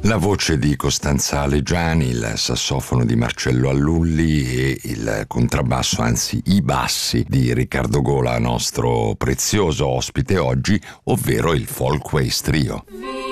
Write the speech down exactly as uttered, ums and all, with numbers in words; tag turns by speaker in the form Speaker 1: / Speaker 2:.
Speaker 1: La voce di Costanza Alegiani, il sassofono di Marcello Allulli e il contrabbasso, anzi i bassi di Riccardo Gola, nostro prezioso ospite oggi, ovvero il Folkways Trio.